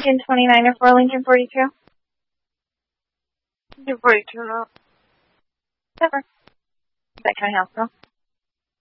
Lincoln 29 or 4, Lincoln 42. Lincoln 42 now. Never. That kind of house,